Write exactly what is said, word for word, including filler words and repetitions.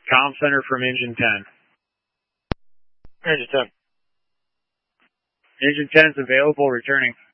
Comm center from engine ten. Engine ten. Engine ten is available, returning.